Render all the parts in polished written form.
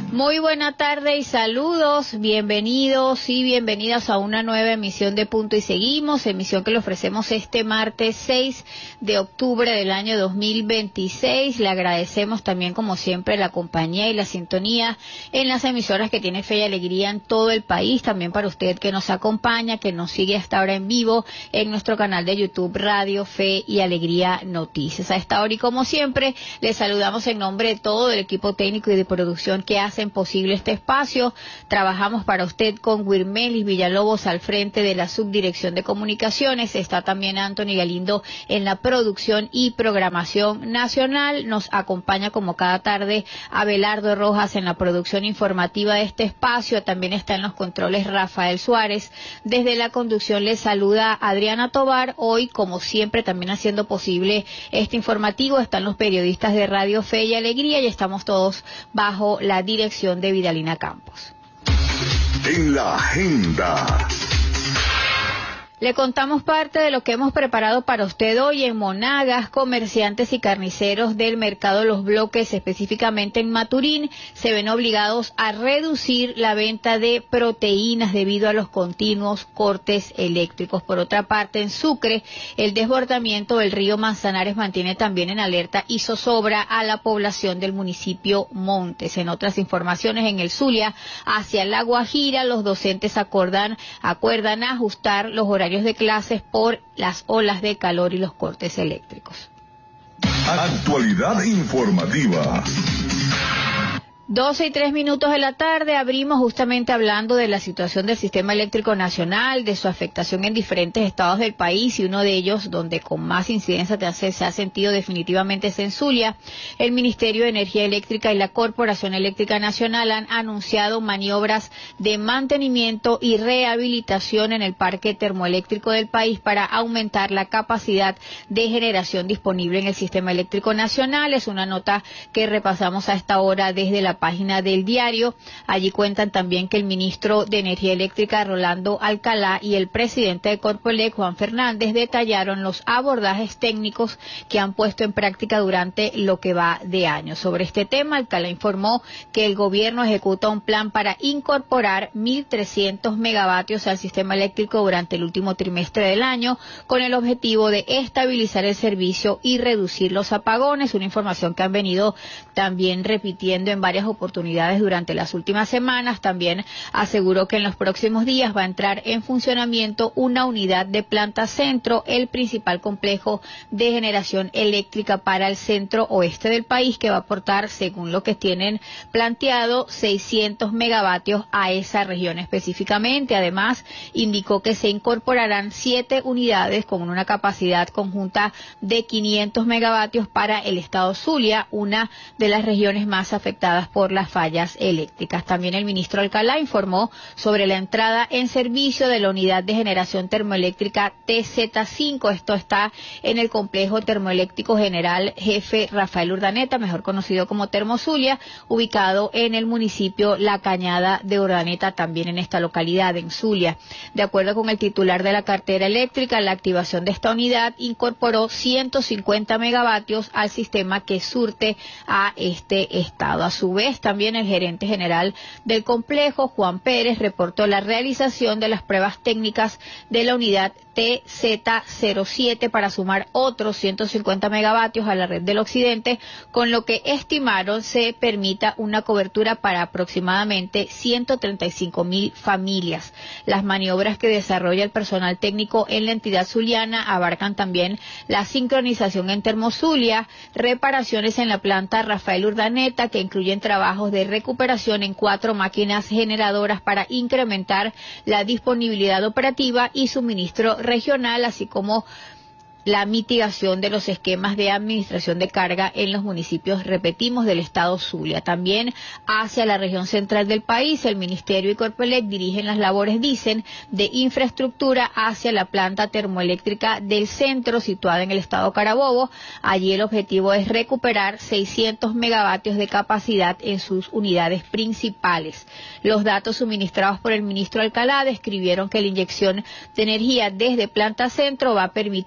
Muy buena tarde y saludos, bienvenidos y bienvenidas a una nueva emisión de Punto y Seguimos, emisión que le ofrecemos este martes 6 de octubre del año 2026. Le agradecemos también, como siempre, la compañía y la sintonía en las emisoras que tiene Fe y Alegría en todo el país, también para usted que nos acompaña, que nos sigue hasta ahora en vivo en nuestro canal de YouTube Radio Fe y Alegría Noticias. A esta hora y como siempre, les saludamos en nombre de todo el equipo técnico y de producción que hacen posible este espacio. Trabajamos para usted con Wirmelis Villalobos al frente de la Subdirección de Comunicaciones. Está también Anthony Galindo en la producción y programación nacional. Nos acompaña como cada tarde Abelardo Rojas en la producción informativa de este espacio. También está en los controles Rafael Suárez. Desde la conducción les saluda Adriana Tobar. Hoy, como siempre, también haciendo posible este informativo están los periodistas de Radio Fe y Alegría y estamos todos bajo la dirección de Vidalina Campos. En la agenda. Le contamos parte de lo que hemos preparado para usted hoy en Monagas. Comerciantes y carniceros del mercado Los Bloques, específicamente en Maturín, se ven obligados a reducir la venta de proteínas debido a los continuos cortes eléctricos. Por otra parte, en Sucre, el desbordamiento del río Manzanares mantiene también en alerta y zozobra a la población del municipio Montes. En otras informaciones, en el Zulia, hacia La Guajira, los docentes acuerdan ajustar los horarios de clases por las olas de calor y los cortes eléctricos. Actualidad informativa. 12:03 de la tarde, abrimos justamente hablando de la situación del sistema eléctrico nacional, de su afectación en diferentes estados del país y uno de ellos donde con más incidencia se ha sentido definitivamente es en Zulia. El Ministerio de Energía Eléctrica y la Corporación Eléctrica Nacional han anunciado maniobras de mantenimiento y rehabilitación en el parque termoeléctrico del país para aumentar la capacidad de generación disponible en el sistema eléctrico nacional. Es una nota que repasamos a esta hora desde la página del diario. Allí cuentan también que el ministro de Energía Eléctrica, Rolando Alcalá, y el presidente de Corpoelec, Juan Fernández, detallaron los abordajes técnicos que han puesto en práctica durante lo que va de año. Sobre este tema, Alcalá informó que el gobierno ejecuta un plan para incorporar 1.300 megavatios al sistema eléctrico durante el último trimestre del año, con el objetivo de estabilizar el servicio y reducir los apagones, una información que han venido también repitiendo en varias oportunidades durante las últimas semanas. También aseguró que en los próximos días va a entrar en funcionamiento una unidad de planta centro, el principal complejo de generación eléctrica para el centro oeste del país, que va a aportar, según lo que tienen planteado, 600 megavatios a esa región específicamente. Además, indicó que se incorporarán 7 unidades con una capacidad conjunta de 500 megavatios para el estado Zulia, una de las regiones más afectadas por las fallas eléctricas. También el ministro Alcalá informó sobre la entrada en servicio de la unidad de generación termoeléctrica TZ5. Esto está en el complejo termoeléctrico General Jefe Rafael Urdaneta, mejor conocido como Termozulia, ubicado en el municipio La Cañada de Urdaneta, también en esta localidad, en Zulia. De acuerdo con el titular de la cartera eléctrica, la activación de esta unidad incorporó 150 megavatios al sistema que surte a este estado. A su vez, también el gerente general del complejo, Juan Pérez, reportó la realización de las pruebas técnicas de la unidad TZ07 para sumar otros 150 megavatios a la red del occidente, con lo que estimaron se permita una cobertura para aproximadamente 135.000 familias. Las maniobras que desarrolla el personal técnico en la entidad zuliana abarcan también la sincronización en Termozulia, reparaciones en la planta Rafael Urdaneta, que incluyen trabajos de recuperación en 4 máquinas generadoras para incrementar la disponibilidad operativa y suministro regional, así como la mitigación de los esquemas de administración de carga en los municipios, repetimos, del estado Zulia. También hacia la región central del país, el Ministerio y Corpoelec dirigen las labores, dicen, de infraestructura hacia la planta termoeléctrica del centro, situada en el estado Carabobo. Allí el objetivo es recuperar 600 megavatios de capacidad en sus unidades principales. Los datos suministrados por el ministro Alcalá describieron que la inyección de energía desde planta centro va a permitir compensar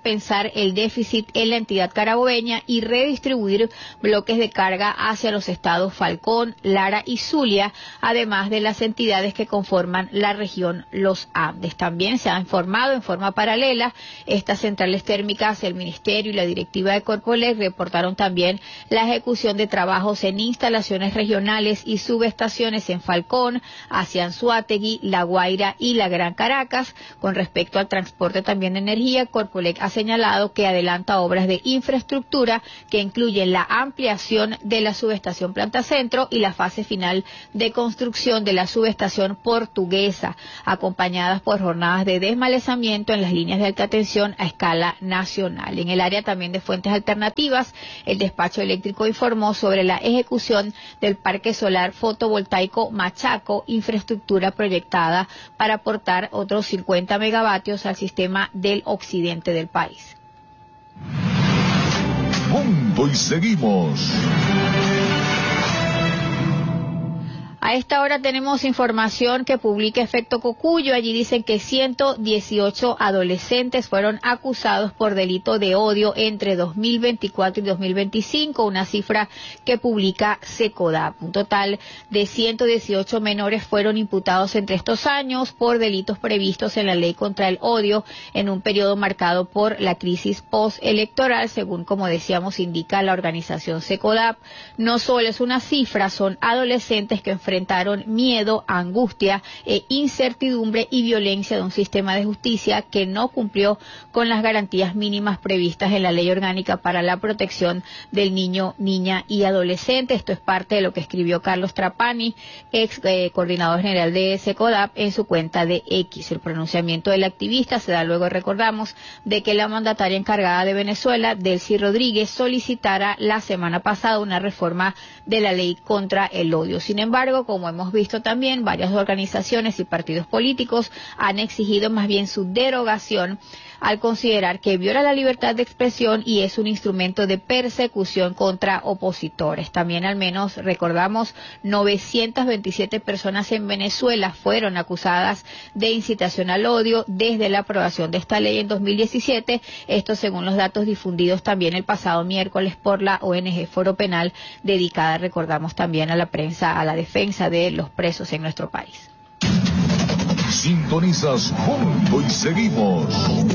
compensar el déficit en la entidad carabobeña y redistribuir bloques de carga hacia los estados Falcón, Lara y Zulia, además de las entidades que conforman la región Los Andes. También se ha informado en forma paralela estas centrales térmicas, el Ministerio y la directiva de Corpoelec reportaron también la ejecución de trabajos en instalaciones regionales y subestaciones en Falcón, hacia Anzoátegui, La Guaira y la Gran Caracas. Con respecto al transporte también de energía, Corpoelec ha señalado que adelanta obras de infraestructura que incluyen la ampliación de la subestación Planta Centro y la fase final de construcción de la subestación Portuguesa, acompañadas por jornadas de desmalezamiento en las líneas de alta tensión a escala nacional. En el área también de fuentes alternativas, el despacho eléctrico informó sobre la ejecución del parque solar fotovoltaico Machaco, infraestructura proyectada para aportar otros 50 megavatios al sistema del occidente del país. Punto y seguimos. A esta hora tenemos información que publica Efecto Cocuyo. Allí dicen que 118 adolescentes fueron acusados por delito de odio entre 2024 y 2025, una cifra que publica Secodap. Un total de 118 menores fueron imputados entre estos años por delitos previstos en la Ley contra el Odio en un periodo marcado por la crisis postelectoral, según, como decíamos, indica la organización Secodap. No solo es una cifra, son adolescentes que enfrentaron miedo, angustia e incertidumbre y violencia de un sistema de justicia que no cumplió con las garantías mínimas previstas en la Ley Orgánica para la Protección del Niño, Niña y Adolescente. Esto es parte de lo que escribió Carlos Trapani, ex coordinador general de Secodap, en su cuenta de X. El pronunciamiento del activista se da luego, recordamos, de que la mandataria encargada de Venezuela, Delcy Rodríguez, solicitara la semana pasada una reforma de la Ley contra el Odio. Sin embargo, como hemos visto también, varias organizaciones y partidos políticos han exigido más bien su derogación al considerar que viola la libertad de expresión y es un instrumento de persecución contra opositores. También, al menos, recordamos, 927 personas en Venezuela fueron acusadas de incitación al odio desde la aprobación de esta ley en 2017, esto según los datos difundidos también el pasado miércoles por la ONG Foro Penal, dedicada, recordamos, también a la prensa, a la defensa de los presos en nuestro país. Sintonizas Punto y Seguimos.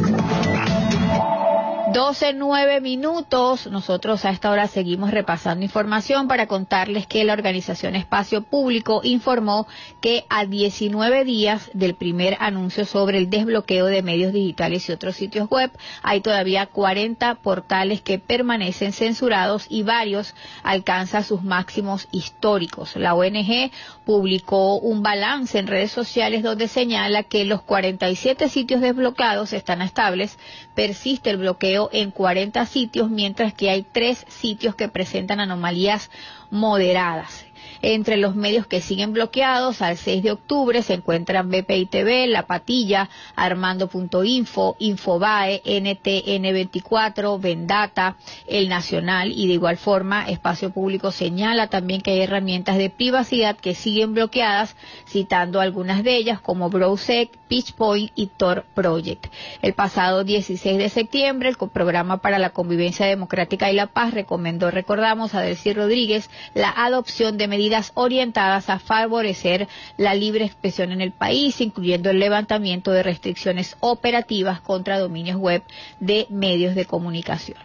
12:09. Nosotros a esta hora seguimos repasando información para contarles que la organización Espacio Público informó que a 19 días del primer anuncio sobre el desbloqueo de medios digitales y otros sitios web, hay todavía 40 portales que permanecen censurados y varios alcanzan sus máximos históricos. La ONG publicó un balance en redes sociales donde señala que los 47 sitios desbloqueados están estables, persiste el bloqueo en 40 sitios, mientras que hay 3 sitios que presentan anomalías moderadas. Entre los medios que siguen bloqueados, al 6 de octubre se encuentran BPI TV, La Patilla, Armando.info, Infobae, NTN24, Vendata, El Nacional, y de igual forma Espacio Público señala también que hay herramientas de privacidad que siguen bloqueadas, citando algunas de ellas como Browsec, PitchPoint y Tor Project. El pasado 16 de septiembre, el Programa para la Convivencia Democrática y la Paz recomendó, recordamos, a Delcy Rodríguez la adopción de medidas orientadas a favorecer la libre expresión en el país, incluyendo el levantamiento de restricciones operativas contra dominios web de medios de comunicación.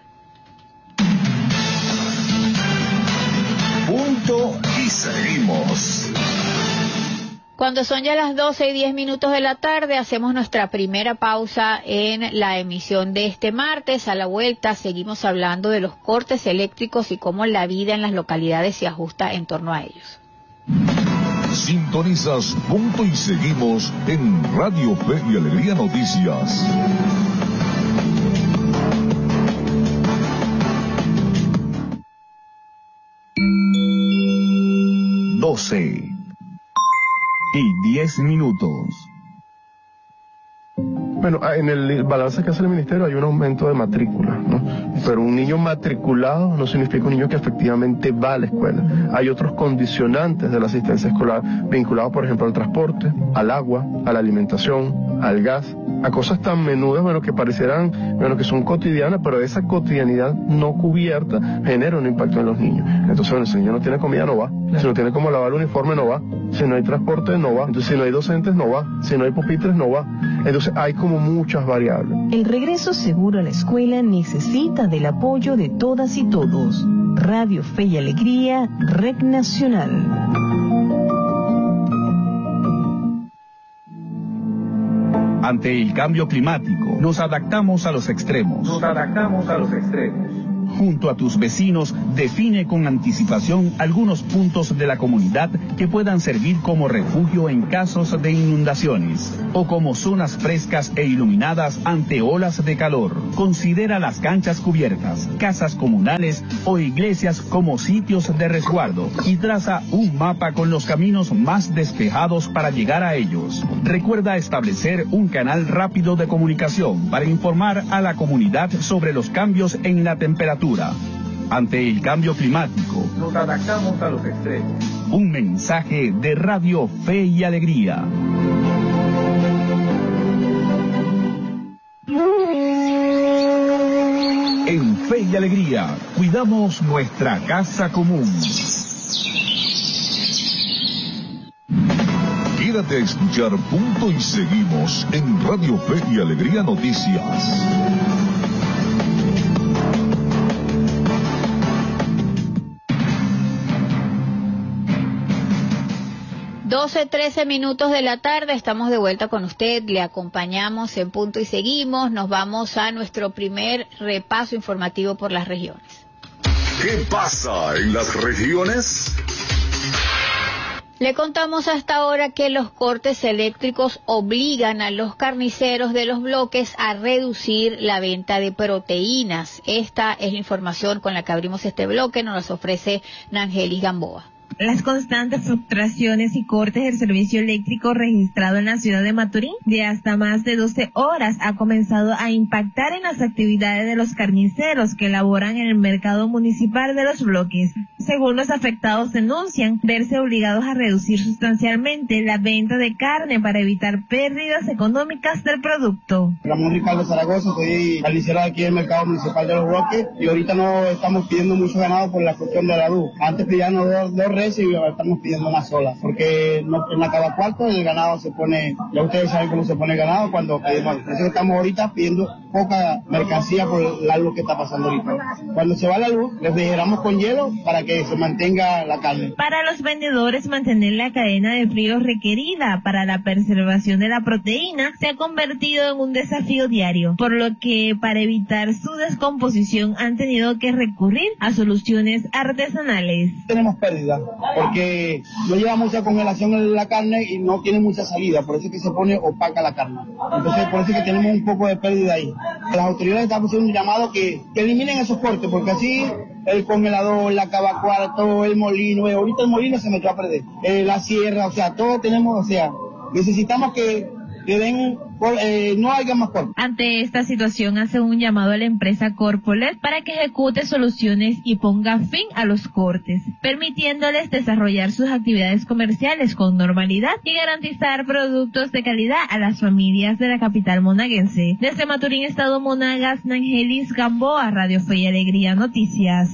Punto y seguimos. Cuando son ya las 12:10 de la tarde, hacemos nuestra primera pausa en la emisión de este martes. A la vuelta seguimos hablando de los cortes eléctricos y cómo la vida en las localidades se ajusta en torno a ellos. Sintonizas Punto y Seguimos en Radio Fe y Alegría Noticias. y 10 minutos. Bueno, en el balance que hace el Ministerio hay un aumento de matrícula, ¿no? Pero un niño matriculado no significa un niño que efectivamente va a la escuela. Hay otros condicionantes de la asistencia escolar vinculados, por ejemplo, al transporte, al agua, a la alimentación, al gas, a cosas tan menudas, bueno, que parecerán, bueno, que son cotidianas, pero esa cotidianidad no cubierta genera un impacto en los niños. Entonces, bueno, si el niño no tiene comida, no va. Si no tiene cómo lavar el uniforme, no va. Si no hay transporte, no va. Entonces, si no hay docentes, no va. Si no hay pupitres, no va. Entonces, hay como muchas variables. El regreso seguro a la escuela necesita del apoyo de todas y todos. Radio Fe y Alegría, Red Nacional. Ante el cambio climático, nos adaptamos a los extremos. Junto a tus vecinos, define con anticipación algunos puntos de la comunidad que puedan servir como refugio en casos de inundaciones o como zonas frescas e iluminadas ante olas de calor. Considera las canchas cubiertas, casas comunales o iglesias como sitios de resguardo y traza un mapa con los caminos más despejados para llegar a ellos. Recuerda establecer un canal rápido de comunicación para informar a la comunidad sobre los cambios en la temperatura. Ante el cambio climático, nos adaptamos a los extremos. Un mensaje de Radio Fe y Alegría. En Fe y Alegría, cuidamos nuestra casa común. Quédate a escuchar Punto y Seguimos en Radio Fe y Alegría Noticias. 12:13 minutos de la tarde, estamos de vuelta con usted, le acompañamos en Punto y Seguimos, nos vamos a nuestro primer repaso informativo por las regiones. ¿Qué pasa en las regiones? Le contamos hasta ahora que los cortes eléctricos obligan a los carniceros de los bloques a reducir la venta de proteínas. Esta es la información con la que abrimos este bloque, nos las ofrece Nangelis Gamboa. Las constantes fluctuaciones y cortes del servicio eléctrico registrado en la ciudad de Maturín de hasta más de 12 horas ha comenzado a impactar en las actividades de los carniceros que laboran en el mercado municipal de los bloques. Según los afectados denuncian verse obligados a reducir sustancialmente la venta de carne para evitar pérdidas económicas del producto. Ramón Ricardo Zaragoza, soy carnicero aquí del mercado municipal de los bloques y ahorita no estamos pidiendo mucho ganado por la cuestión de la luz. Antes pedíamos dos reses y ahora estamos pidiendo una sola, porque en la cada cuarto el ganado se pone, ya ustedes saben cómo se pone el ganado cuando pedimos. Por eso estamos ahorita pidiendo poca mercancía por la luz que está pasando ahorita. Cuando se va la luz, les refrigeramos con hielo para que se mantenga la carne. Para los vendedores, mantener la cadena de frío requerida para la preservación de la proteína se ha convertido en un desafío diario, por lo que para evitar su descomposición han tenido que recurrir a soluciones artesanales. Tenemos pérdida, porque no lleva mucha congelación en la carne y no tiene mucha salida, por eso es que se pone opaca la carne. Entonces, por eso es que tenemos un poco de pérdida ahí. Las autoridades están haciendo un llamado que eliminen esos cortes, porque así el congelador, la cavacuarto, el molino, ahorita el molino se metió a perder, la sierra, o sea, todo tenemos, o sea, necesitamos que den, no haya más cortes. Ante esta situación hace un llamado a la empresa Corpolet para que ejecute soluciones y ponga fin a los cortes, permitiéndoles desarrollar sus actividades comerciales con normalidad y garantizar productos de calidad a las familias de la capital monaguense. Desde Maturín, Estado Monagas, Nangelis Gamboa, Radio Fe y Alegría Noticias.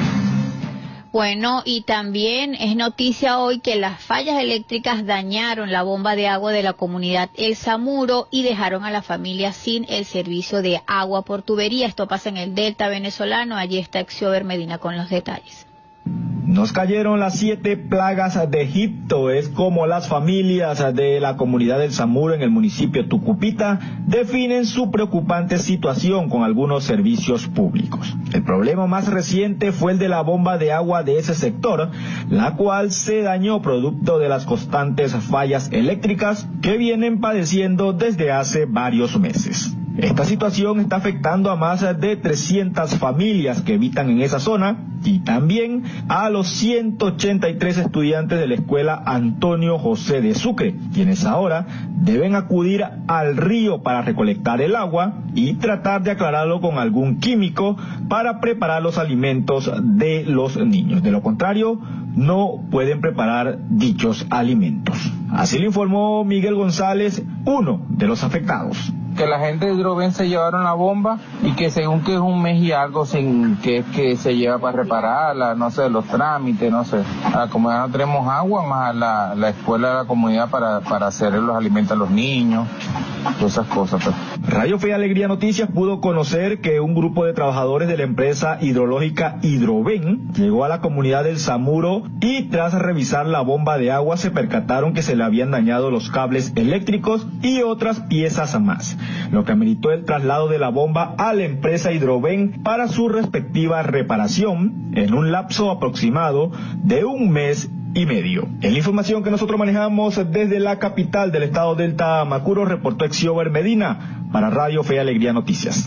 Bueno, y también es noticia hoy que las fallas eléctricas dañaron la bomba de agua de la comunidad El Samuro y dejaron a la familia sin el servicio de agua por tubería. Esto pasa en el delta venezolano. Allí está Exiober Medina con los detalles. Nos cayeron las 7 plagas de Egipto, es como las familias de la comunidad del Samuro en el municipio Tucupita definen su preocupante situación con algunos servicios públicos. El problema más reciente fue el de la bomba de agua de ese sector, la cual se dañó producto de las constantes fallas eléctricas que vienen padeciendo desde hace varios meses. Esta situación está afectando a más de 300 familias que habitan en esa zona y también a los 183 estudiantes de la escuela Antonio José de Sucre, quienes ahora deben acudir al río para recolectar el agua y tratar de aclararlo con algún químico para preparar los alimentos de los niños. De lo contrario, no pueden preparar dichos alimentos. Así lo informó Miguel González, uno de los afectados. Que la gente de Hidroven se llevaron la bomba y que según que es un mes y algo sin que se lleva para repararla, no sé, los trámites, no sé. A la comunidad no tenemos agua, más a la escuela de la comunidad para hacer los alimentos a los niños, todas esas cosas. Pues. Radio Fe y Alegría Noticias pudo conocer que un grupo de trabajadores de la empresa hidrológica Hidroven llegó a la comunidad del Samuro y tras revisar la bomba de agua se percataron que se le habían dañado los cables eléctricos y otras piezas más, lo que ameritó el traslado de la bomba a la empresa Hidroven para su respectiva reparación en un lapso aproximado de 1 mes y medio. En la información que nosotros manejamos desde la capital del estado Delta Macuro, reportó Exiober Medina para Radio Fe y Alegría Noticias.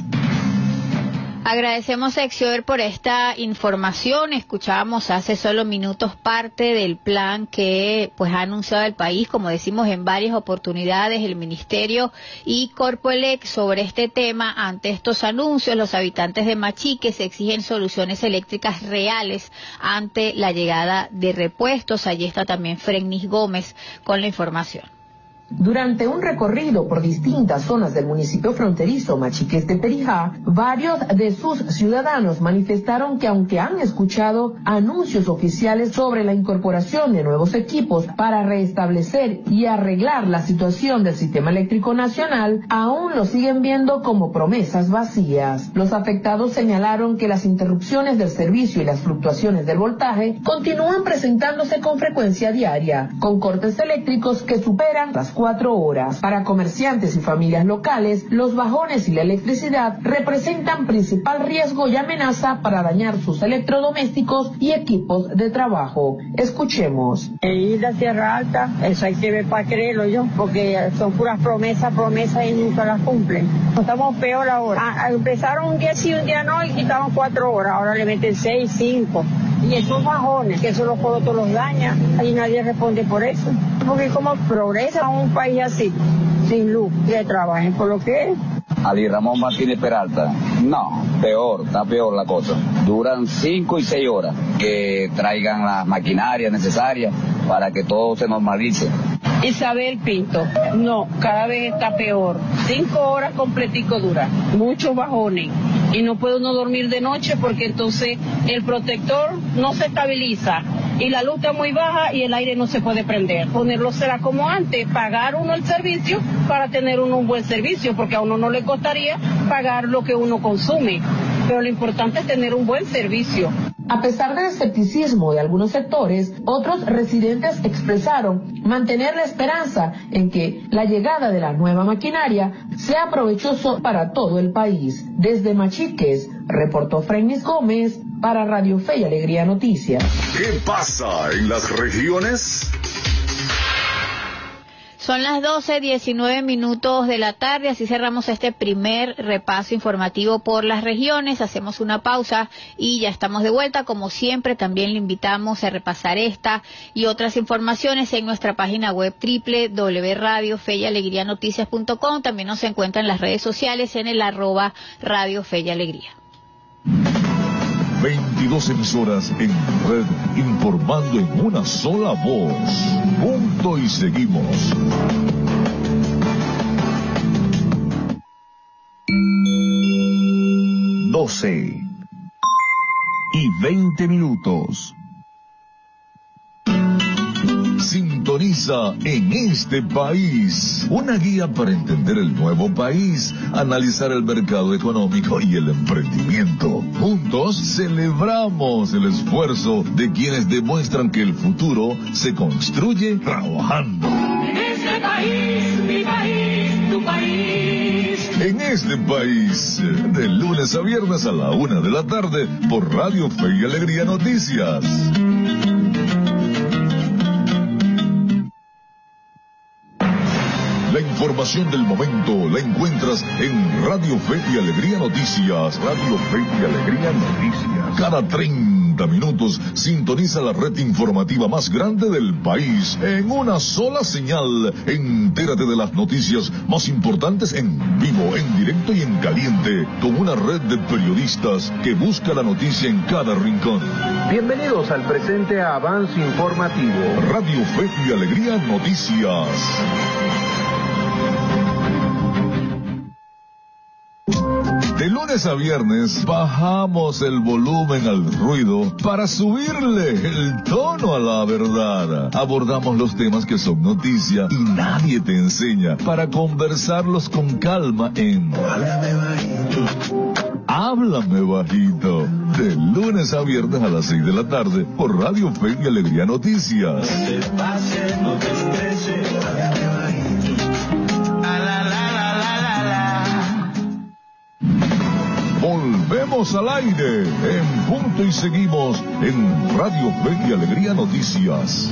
Agradecemos a Exiober por esta información. Escuchábamos hace solo minutos parte del plan que pues ha anunciado el país, como decimos en varias oportunidades, el Ministerio y Corpoelec sobre este tema. Ante estos anuncios, los habitantes de Machiques exigen soluciones eléctricas reales ante la llegada de repuestos. Allí está también Frennis Gómez con la información. Durante un recorrido por distintas zonas del municipio fronterizo Machiques de Perijá, varios de sus ciudadanos manifestaron que aunque han escuchado anuncios oficiales sobre la incorporación de nuevos equipos para restablecer y arreglar la situación del sistema eléctrico nacional, aún lo siguen viendo como promesas vacías. Los afectados señalaron que las interrupciones del servicio y las fluctuaciones del voltaje continúan presentándose con frecuencia diaria, con cortes eléctricos que superan las 4 horas. Para comerciantes y familias locales, los bajones y la electricidad representan principal riesgo y amenaza para dañar sus electrodomésticos y equipos de trabajo. Escuchemos. Ir a Sierra Alta, eso hay que ver para creerlo yo, porque son puras promesas y nunca las cumplen. Estamos peor ahora. Empezaron un día sí, un día no y quitaban 4 horas, ahora le meten 6, 5. Y esos bajones, que eso los colotos los daña, y nadie responde por eso. Porque como progresa un país así, sin luz, que trabajen por lo que es. Ali Ramón Martínez Peralta, no, está peor la cosa. Duran 5 y 6 horas que traigan las maquinarias necesarias para que todo se normalice. Isabel Pinto, no, cada vez está peor. 5 horas completico dura, muchos bajones. Y no puede uno dormir de noche porque entonces el protector no se estabiliza y la luz está muy baja y el aire no se puede prender. Ponerlo será como antes, pagar uno el servicio para tener uno un buen servicio, porque a uno no le costaría pagar lo que uno consume, pero lo importante es tener un buen servicio. A pesar del escepticismo de algunos sectores, otros residentes expresaron mantener la esperanza en que la llegada de la nueva maquinaria sea provechoso para todo el país. Desde Machiques, reportó Frennis Gómez para Radio Fe y Alegría Noticias. ¿Qué pasa en las regiones? Son las 12:19 de la tarde, así cerramos este primer repaso informativo por las regiones. Hacemos una pausa y ya estamos de vuelta. Como siempre, también le invitamos a repasar esta y otras informaciones en nuestra página web www.radiofeyalegrianoticias.com. También nos encuentra en las redes sociales en el @radiofeyalegría. 22 emisoras en red, informando en una sola voz. Punto y seguimos. 12:20. Sintoniza En este País, una guía para entender el nuevo país, analizar el mercado económico y el emprendimiento. Juntos celebramos el esfuerzo de quienes demuestran que el futuro se construye trabajando. En este país, mi país, tu país. En este país, de lunes a viernes a la 1 de la tarde, por Radio Fe y Alegría Noticias. La información del momento la encuentras en Radio Fe y Alegría Noticias. Radio Fe y Alegría Noticias. Cada 30 30 minutos sintoniza la red informativa más grande del país en una sola señal. Entérate de las noticias más importantes en vivo, en directo y en caliente, con una red de periodistas que busca la noticia en cada rincón. Bienvenidos al presente avance informativo. Radio Fe y Alegría Noticias. De lunes a viernes bajamos el volumen al ruido para subirle el tono a la verdad. Abordamos los temas que son noticia y nadie te enseña para conversarlos con calma en Háblame Bajito. Háblame Bajito. De lunes a viernes a las 6 de la tarde por Radio Fe y Alegría Noticias. No te pases, no te estreses, háblame bajito. Volvemos al aire en punto y seguimos en Radio Fe y Alegría Noticias.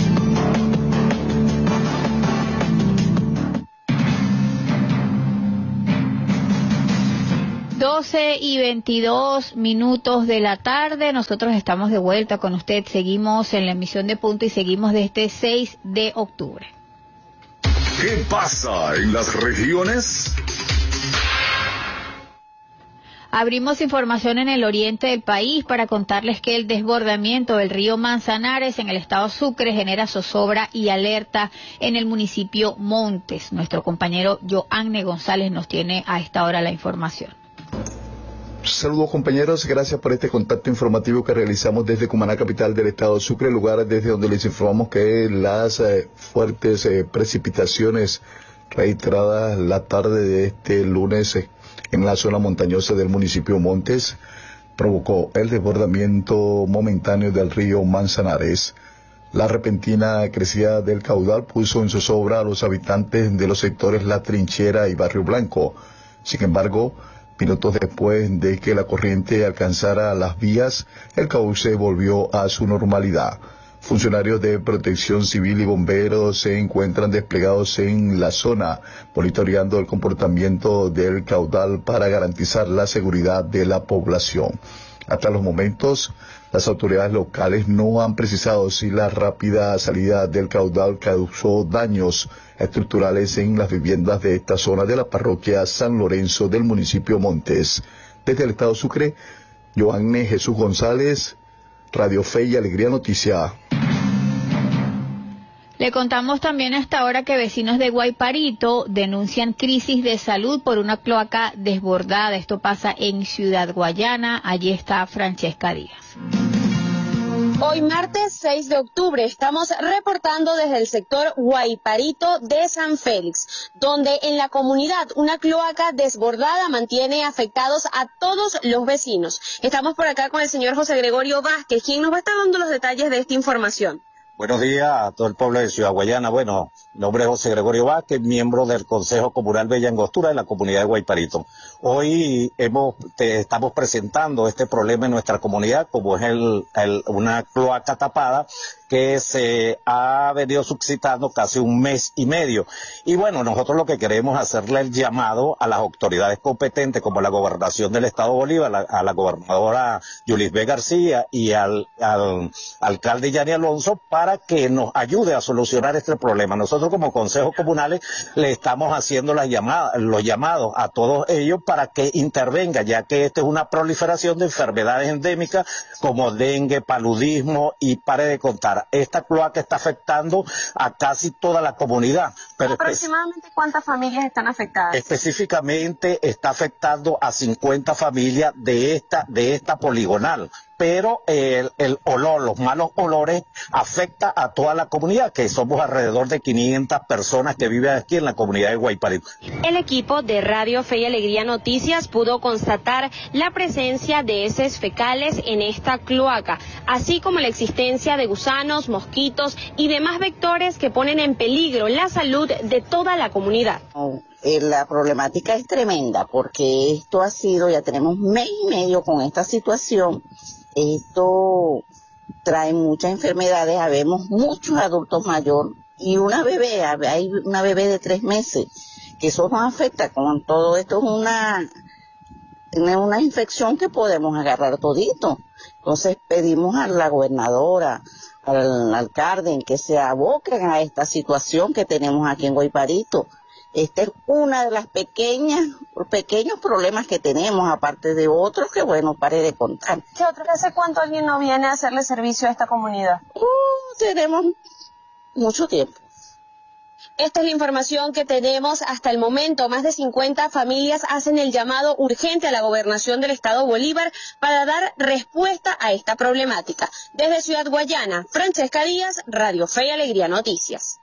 Y 22 minutos de la tarde, nosotros estamos de vuelta con usted, seguimos en la emisión de Punto y seguimos de este 6 de octubre. ¿Qué pasa en las regiones? Abrimos información en el oriente del país para contarles que el desbordamiento del río Manzanares en el estado Sucre genera zozobra y alerta en el municipio Montes. Nuestro compañero Joanne González nos tiene a esta hora la información. Saludos compañeros, gracias por este contacto informativo que realizamos desde Cumaná, capital del estado Sucre, lugar desde donde les informamos que las fuertes precipitaciones registradas la tarde de este lunes en la zona montañosa del municipio Montes provocó el desbordamiento momentáneo del río Manzanares. La repentina crecida del caudal puso en zozobra a los habitantes de los sectores La Trinchera y Barrio Blanco. Sin embargo, minutos después de que la corriente alcanzara las vías, el cauce volvió a su normalidad. Funcionarios de Protección Civil y bomberos se encuentran desplegados en la zona, monitoreando el comportamiento del caudal para garantizar la seguridad de la población. Hasta los momentos, las autoridades locales no han precisado si la rápida salida del caudal causó daños estructurales en las viviendas de esta zona de la parroquia San Lorenzo del municipio Montes. Desde el estado Sucre, Joanne Jesús González, Radio Fe y Alegría Noticia. Le contamos también hasta ahora que vecinos de Guayparito denuncian crisis de salud por una cloaca desbordada. Esto pasa en Ciudad Guayana. Allí está Francesca Díaz. Hoy martes 6 de octubre estamos reportando desde el sector Guayparito de San Félix, donde en la comunidad una cloaca desbordada mantiene afectados a todos los vecinos. Estamos por acá con el señor José Gregorio Vázquez, quien nos va a estar dando los detalles de esta información. Buenos días a todo el pueblo de Ciudad Guayana. Bueno, mi nombre es José Gregorio Vázquez, miembro del Consejo Comunal Bella Angostura de la comunidad de Guayparito. Hoy estamos presentando este problema en nuestra comunidad, como es una cloaca tapada que se ha venido suscitando casi un mes y medio. Y bueno, nosotros lo que queremos es hacerle el llamado a las autoridades competentes, como la Gobernación del Estado Bolívar, a la gobernadora Yulis B. García y al alcalde Yanni Alonso, para que nos ayude a solucionar este problema. Nosotros como consejos comunales le estamos haciendo los llamados a todos ellos para que intervengan, ya que esta es una proliferación de enfermedades endémicas como dengue, paludismo y pare de contar. Esta cloaca está afectando a casi toda la comunidad. Pero ¿aproximadamente cuántas familias están afectadas? Específicamente está afectando a 50 familias de esta poligonal. Pero el olor, los malos olores afecta a toda la comunidad, que somos alrededor de 500 personas que viven aquí en la comunidad de Guayparito. El equipo de Radio Fe y Alegría Noticias pudo constatar la presencia de heces fecales en esta cloaca, así como la existencia de gusanos, mosquitos y demás vectores que ponen en peligro la salud de toda la comunidad. La problemática es tremenda porque esto ha sido, ya tenemos mes y medio con esta situación. Esto trae muchas enfermedades, habemos muchos adultos mayores y una bebé, hay una bebé de 3 meses, que eso nos afecta con todo esto, tener una infección que podemos agarrar todito. Entonces pedimos a la gobernadora, al alcalde, en que se aboquen a esta situación que tenemos aquí en Guayparito. Esta es una de las pequeños problemas que tenemos, aparte de otros que, bueno, pare de contar. ¿Qué otro? ¿Hace cuánto alguien no viene a hacerle servicio a esta comunidad? Tenemos mucho tiempo. Esta es la información que tenemos hasta el momento. Más de 50 familias hacen el llamado urgente a la gobernación del estado Bolívar para dar respuesta a esta problemática. Desde Ciudad Guayana, Francesca Díaz, Radio Fe y Alegría Noticias.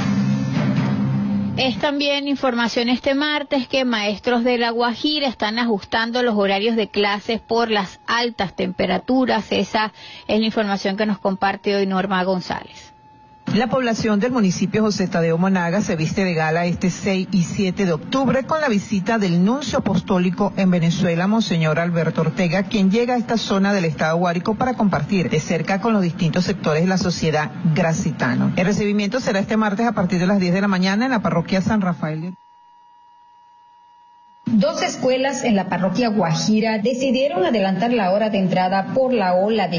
Es también información este martes que maestros de La Guajira están ajustando los horarios de clases por las altas temperaturas. Esa es la información que nos comparte hoy Norma González. La población del municipio José Tadeo Monagas se viste de gala este 6 y 7 de octubre con la visita del nuncio apostólico en Venezuela, Monseñor Alberto Ortega, quien llega a esta zona del estado Guárico para compartir de cerca con los distintos sectores de la sociedad gracitano. El recibimiento será este martes a partir de las 10 de la mañana en la parroquia San Rafael. 2 escuelas en la parroquia Guajira decidieron adelantar la hora de entrada por la ola de